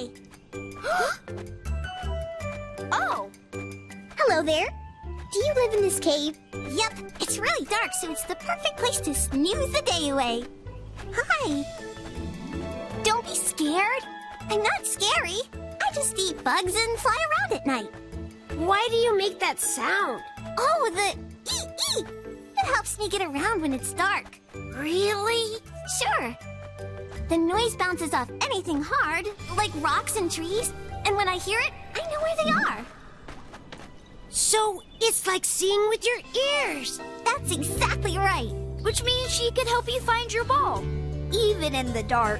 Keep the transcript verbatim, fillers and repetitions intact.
Hi. Oh. Hello there. Do you live in this cave? Yep, it's really dark, so it's the perfect place to snooze the day away. Hi. Don't be scared. I'm not scary. I just eat bugs and fly around at night. Why do you make that sound? Oh, the ee-ee. It helps me get around when it's dark. Really? Sure. The noise bounces off anything hard, like rocks and trees, and when I hear it, I know where they are. So it's like seeing with your ears. That's exactly right. Which means she could help you find your ball, even in the dark.